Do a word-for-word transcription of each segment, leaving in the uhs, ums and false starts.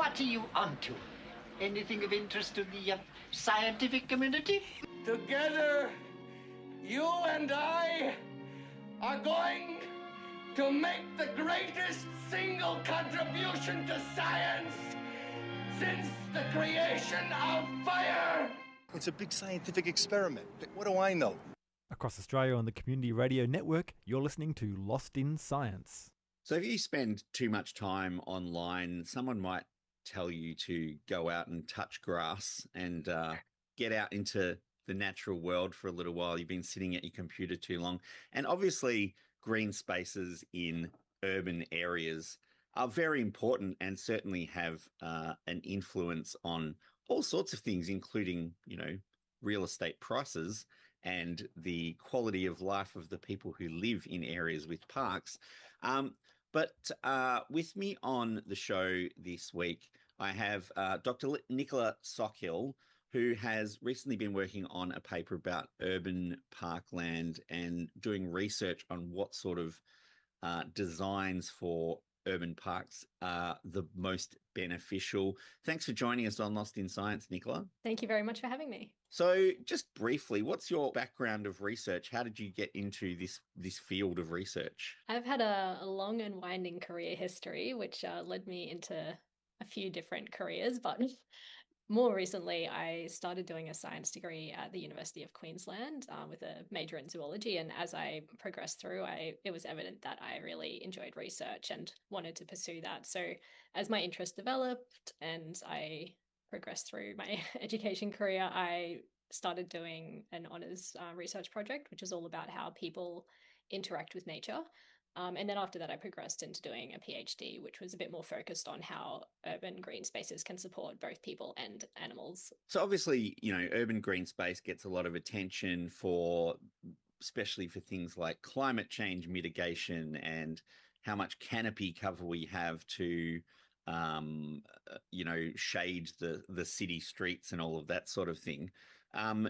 What are you onto? Anything of interest to the uh, scientific community? Together, you and I are going to make the greatest single contribution to science since the creation of fire. It's a big scientific experiment. What do I know? Across Australia on the Community Radio Network, you're listening to Lost in Science. So if you spend too much time online, someone might tell you to go out and touch grass and uh, get out into the natural world for a little while. You've been sitting at your computer too long. And obviously, green spaces in urban areas are very important and certainly have uh, an influence on all sorts of things, including, you know, real estate prices and the quality of life of the people who live in areas with parks. Um, but uh, with me on the show this week, I have uh, Doctor Nicola Sockhill, who has recently been working on a paper about urban parkland and doing research on what sort of uh, designs for urban parks are the most beneficial. Thanks for joining us on Lost in Science, Nicola. Thank you very much for having me. So just briefly, what's your background of research? How did you get into this this field of research? I've had a, a long and winding career history, which uh, led me into a few different careers, but more recently, I started doing a science degree at the University of Queensland uh, with a major in zoology. And as I progressed through, I it was evident that I really enjoyed research and wanted to pursue that. So as my interest developed and I progressed through my education career, I started doing an honours uh, research project, which is all about how people interact with nature. Um, and then after that, I progressed into doing a PhD, which was a bit more focused on how urban green spaces can support both people and animals. So obviously, you know, urban green space gets a lot of attention for, especially for things like climate change mitigation and how much canopy cover we have to, um, you know, shade the, the city streets and all of that sort of thing. Um,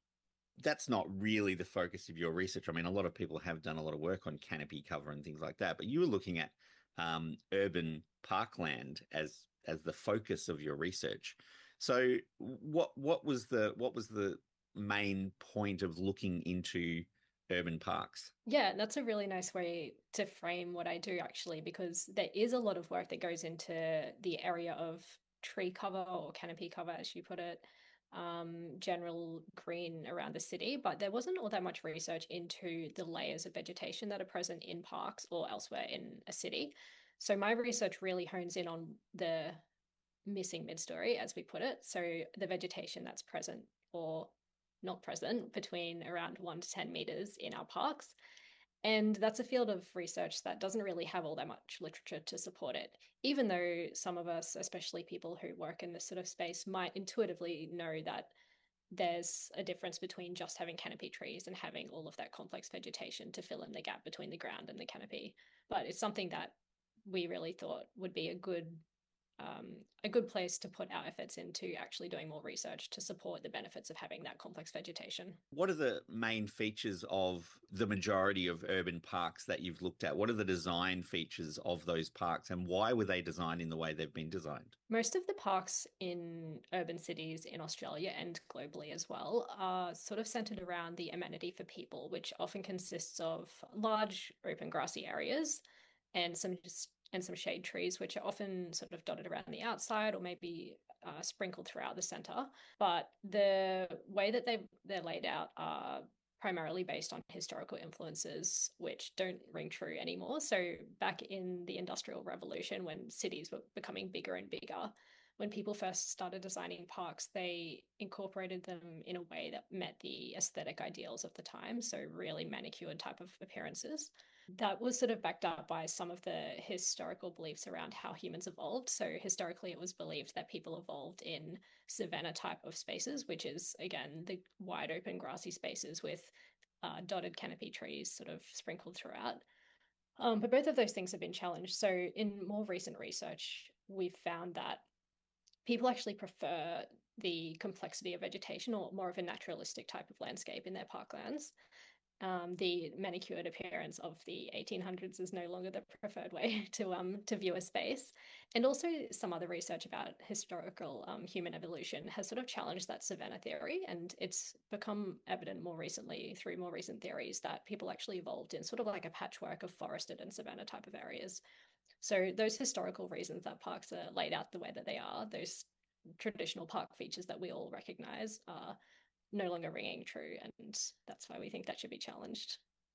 That's not really the focus of your research. I mean, a lot of people have done a lot of work on canopy cover and things like that, but you were looking at um, urban parkland as as the focus of your research. So, what what was the what was the main point of looking into urban parks? Yeah, that's a really nice way to frame what I do, actually, because there is a lot of work that goes into the area of tree cover or canopy cover, as you put it. Um, general green around the city, but there wasn't all that much research into the layers of vegetation that are present in parks or elsewhere in a city. So my research really hones in on the missing mid-story, as we put it. So the vegetation that's present or not present between around one to ten meters in our parks. And that's a field of research that doesn't really have all that much literature to support it, even though some of us, especially people who work in this sort of space, might intuitively know that there's a difference between just having canopy trees and having all of that complex vegetation to fill in the gap between the ground and the canopy. But it's something that we really thought would be a good Um, a good place to put our efforts into actually doing more research to support the benefits of having that complex vegetation. What are the main features of the majority of urban parks that you've looked at? What are the design features of those parks and why were they designed in the way they've been designed? Most of the parks in urban cities in Australia and globally as well are sort of centered around the amenity for people, which often consists of large open grassy areas and some just and some shade trees, which are often sort of dotted around the outside or maybe uh, sprinkled throughout the center. But the way that they, they're laid out are primarily based on historical influences, which don't ring true anymore. So back in the Industrial Revolution, when cities were becoming bigger and bigger, when people first started designing parks, they incorporated them in a way that met the aesthetic ideals of the time. So really manicured type of appearances. That was sort of backed up by some of the historical beliefs around how humans evolved. So historically, it was believed that people evolved in savanna type of spaces, which is, again, the wide open grassy spaces with uh, dotted canopy trees sort of sprinkled throughout. Um, but both of those things have been challenged. So in more recent research, we've found that people actually prefer the complexity of vegetation or more of a naturalistic type of landscape in their parklands. Um, the manicured appearance of the eighteen hundreds is no longer the preferred way to um to view a space. And also some other research about historical um, human evolution has sort of challenged that savanna theory, and it's become evident more recently through more recent theories that people actually evolved in sort of like a patchwork of forested and savanna type of areas. So those historical reasons that parks are laid out the way that they are, those traditional park features that we all recognize, are no longer ringing true, and that's why we think that should be challenged.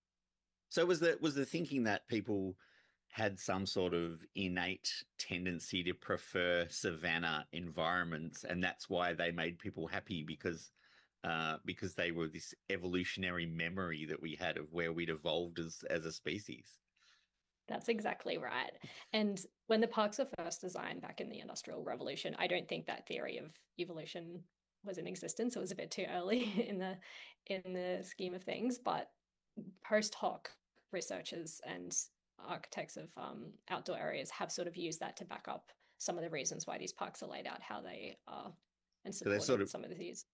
So was the was the thinking that people had some sort of innate tendency to prefer savanna environments, and that's why they made people happy, because uh, because they were this evolutionary memory that we had of where we'd evolved as as a species? That's exactly right. And when the parks were first designed back in the Industrial Revolution, I don't think that theory of evolution was in existence. It was a bit too early in the in the scheme of things. But post hoc researchers and architects of um, outdoor areas have sort of used that to back up some of the reasons why these parks are laid out how they are, and So they're supported sort of some of these.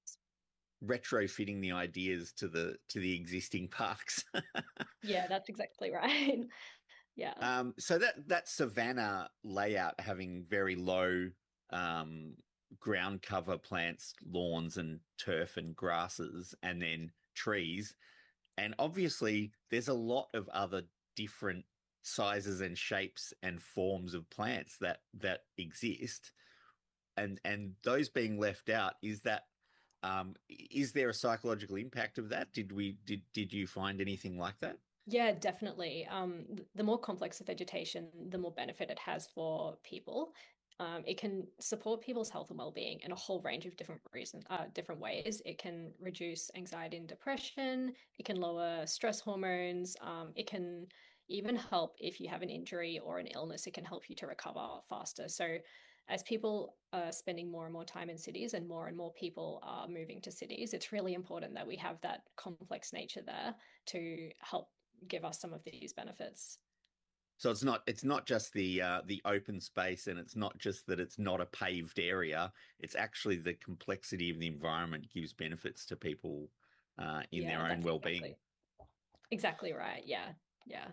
retrofitting the ideas to the to the existing parks. Yeah, that's exactly right. Yeah. Um, so that that savanna layout, having very low um, ground cover plants, lawns and turf and grasses, and then trees, and obviously there's a lot of other different sizes and shapes and forms of plants that that exist, and and those being left out, is that um, is there a psychological impact of that? Did we did did you find anything like that? Yeah, definitely. Um, th- the more complex the vegetation, the more benefit it has for people. Um, it can support people's health and well-being in a whole range of different reasons, uh, different ways. It can reduce anxiety and depression. It can lower stress hormones. Um, it can even help if you have an injury or an illness. It can help you to recover faster. So, as people are spending more and more time in cities, and more and more people are moving to cities, it's really important that we have that complex nature there to help give us some of these benefits. So it's not it's not just the uh, the open space, and it's not just that it's not a paved area. It's actually the complexity of the environment gives benefits to people uh, in Yeah, their own that's well-being. exactly exactly right. Yeah, yeah.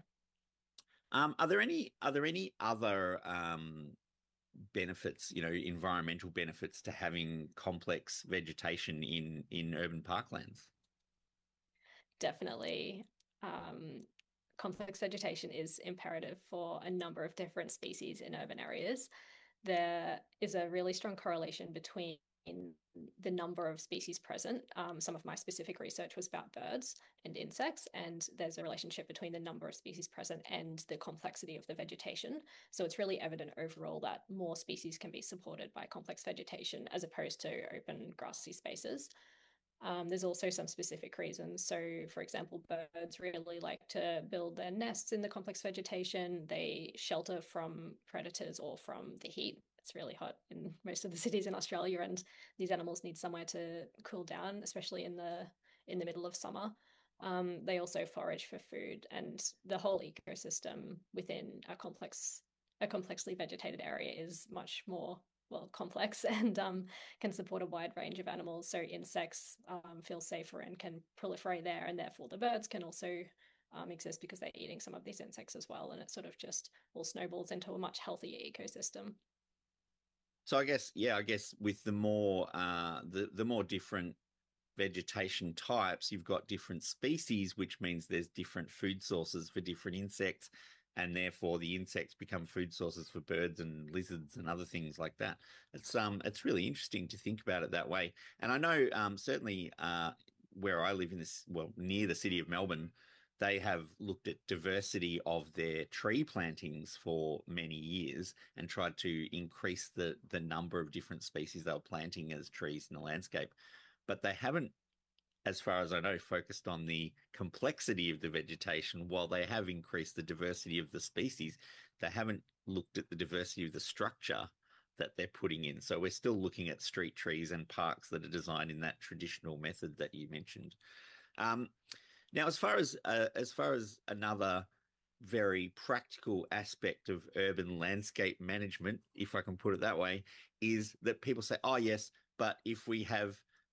Um, are there any are there any other um, benefits, you know, environmental benefits to having complex vegetation in in urban parklands? Definitely. Um, complex vegetation is imperative for a number of different species in urban areas. There is a really strong correlation between the number of species present. Um, some of my specific research was about birds and insects, and there's a relationship between the number of species present and the complexity of the vegetation. So it's really evident overall that more species can be supported by complex vegetation as opposed to open grassy spaces. Um, there's also some specific reasons. So, for example, birds really like to build their nests in the complex vegetation. They shelter from predators or from the heat. It's really hot in most of the cities in Australia, and these animals need somewhere to cool down, especially in the in the middle of summer. Um, they also forage for food, and the whole ecosystem within a complex a complexly vegetated area is much more well complex and um, can support a wide range of animals. So insects um, feel safer and can proliferate there, and therefore the birds can also um, exist because they're eating some of these insects as well. And it sort of just all snowballs into a much healthier ecosystem. So I guess, yeah, I guess with the more uh, the the more different vegetation types, you've got different species, which means there's different food sources for different insects, and therefore the insects become food sources for birds and lizards and other things like that. It's um it's really interesting to think about it that way. And I know um certainly uh where I live in this, well, near the city of Melbourne, they have looked at diversity of their tree plantings for many years and tried to increase the the number of different species they were planting as trees in the landscape. But they haven't, as far as I know, focused on the complexity of the vegetation. While they have increased the diversity of the species, they haven't looked at the diversity of the structure that they're putting in. So we're still looking at street trees and parks that are designed in that traditional method that you mentioned. Um, now, as far as uh, as far as another very practical aspect of urban landscape management, if I can put it that way, is that people say, "Oh, yes, but if we have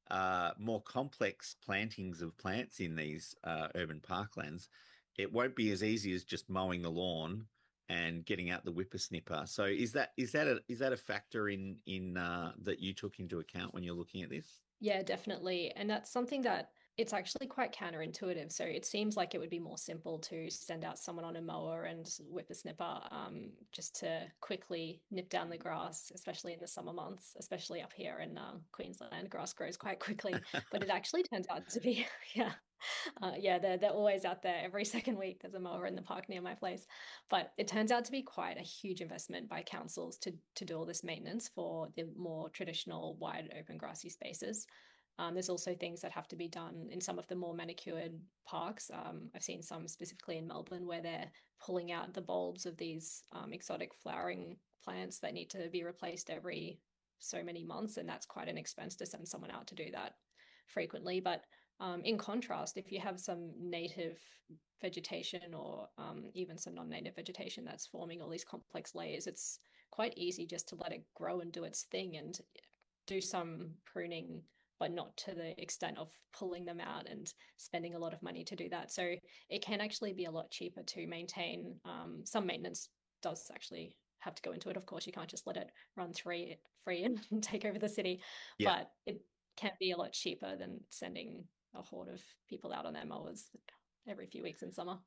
uh, more complex plantings of plants in these uh, urban parklands, it won't be as easy as just mowing the lawn and getting out the whippersnipper. So is that is that a is that a factor in in uh, that you took into account when you're looking at this? Yeah, definitely. And that's something that it's actually quite counterintuitive. So it seems like it would be more simple to send out someone on a mower and whip a snipper, um, just to quickly nip down the grass, especially in the summer months, especially up here in uh, Queensland. Grass grows quite quickly, but it actually turns out to be, yeah. Uh, yeah, they're, they're always out there. Every second week, there's a mower in the park near my place. But it turns out to be quite a huge investment by councils to, to do all this maintenance for the more traditional wide open grassy spaces. Um, there's also things that have to be done in some of the more manicured parks. Um, I've seen some specifically in Melbourne where they're pulling out the bulbs of these um, exotic flowering plants that need to be replaced every so many months. And that's quite an expense to send someone out to do that frequently. But um, in contrast, if you have some native vegetation or um, even some non-native vegetation that's forming all these complex layers, it's quite easy just to let it grow and do its thing and do some pruning, but not to the extent of pulling them out and spending a lot of money to do that. So it can actually be a lot cheaper to maintain. Um, some maintenance does actually have to go into it. Of course, you can't just let it run free, free and take over the city, Yeah. but it can be a lot cheaper than sending a horde of people out on their mowers every few weeks in summer.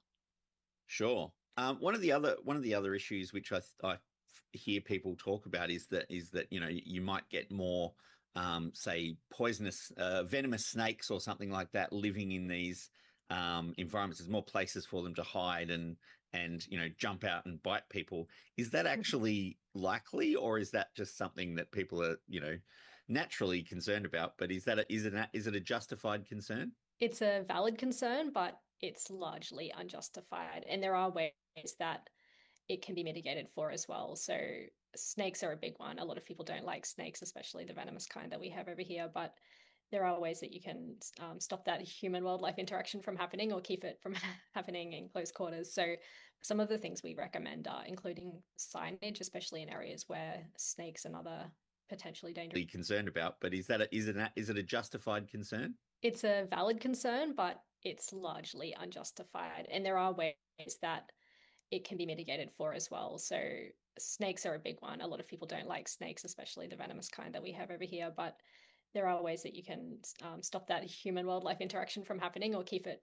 Sure. Um, one of the other one of the other issues which I, I hear people talk about is that is that you know you might get more um, say poisonous uh, venomous snakes or something like that living in these um, environments. There's more places for them to hide and and you know jump out and bite people. Is that actually likely, or is that just something that people are you know naturally concerned about? But is that a, is it a, is it a justified concern? It's a valid concern, but it's largely unjustified. And there are ways that it can be mitigated for as well. So snakes are a big one. A lot of people don't like snakes, especially the venomous kind that we have over here, but there are ways that you can um, stop that human wildlife interaction from happening or keep it from happening in close quarters. So some of the things we recommend are including signage, especially in areas where snakes and other potentially dangerous. Concerned about, but is that a, is it a, is it a justified concern? It's a valid concern, but it's largely unjustified. And there are ways that it can be mitigated for as well. So snakes are a big one. A lot of people don't like snakes, especially the venomous kind that we have over here, but there are ways that you can um, stop that human wildlife interaction from happening or keep it